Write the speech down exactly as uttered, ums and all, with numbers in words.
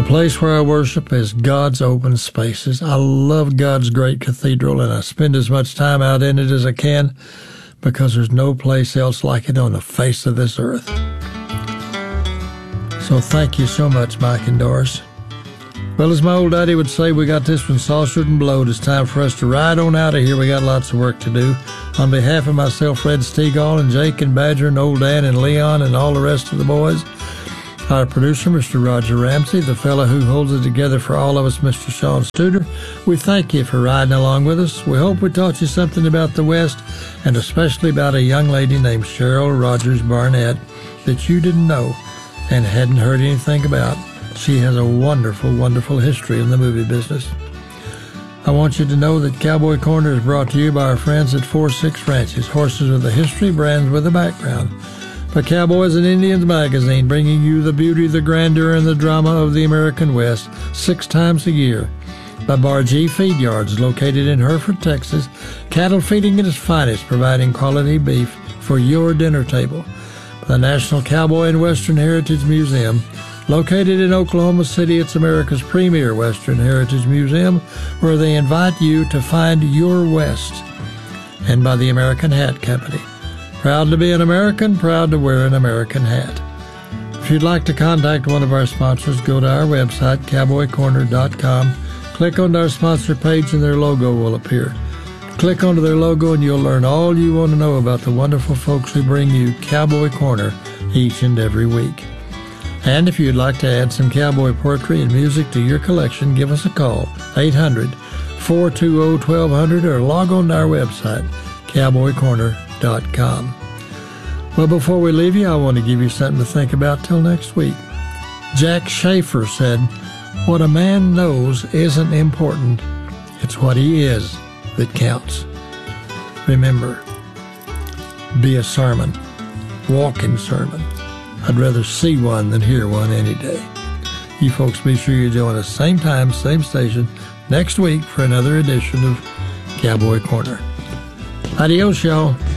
place where I worship is God's open spaces. I love God's great cathedral, and I spend as much time out in it as I can because there's no place else like it on the face of this earth. So thank you so much, Mike and Doris. Well, as my old daddy would say, we got this one saucered and blowed. It's time for us to ride on out of here. We got lots of work to do. On behalf of myself, Fred Stegall, and Jake and Badger and Old Dan and Leon and all the rest of the boys, our producer, Mister Roger Ramsey, the fellow who holds it together for all of us, Mister Sean Studer, we thank you for riding along with us. We hope we taught you something about the West, and especially about a young lady named Cheryl Rogers Barnett that you didn't know and hadn't heard anything about. She has a wonderful, wonderful history in the movie business. I want you to know that Cowboy Corner is brought to you by our friends at Four Six Ranches, horses with a history, brands with a background. By Cowboys and Indians magazine, bringing you the beauty, the grandeur, and the drama of the American West six times a year. By Bar G Feed Yards, located in Hereford, Texas, cattle feeding at its finest, providing quality beef for your dinner table. By the National Cowboy and Western Heritage Museum, located in Oklahoma City, it's America's premier Western Heritage Museum, where they invite you to find your West. And by the American Hat Company. Proud to be an American, proud to wear an American hat. If you'd like to contact one of our sponsors, go to our website, cowboy corner dot com. Click on our sponsor page and their logo will appear. Click onto their logo and you'll learn all you want to know about the wonderful folks who bring you Cowboy Corner each and every week. And if you'd like to add some cowboy poetry and music to your collection, give us a call, eight hundred, four two zero, twelve hundred, or log on to our website, cowboy corner dot com. Well, before we leave you, I want to give you something to think about till next week. Jack Schaefer said, "What a man knows isn't important. It's what he is that counts." Remember, be a sermon, walking sermon. I'd rather see one than hear one any day. You folks be sure you join us same time, same station, next week for another edition of Cowboy Corner. Adios, y'all.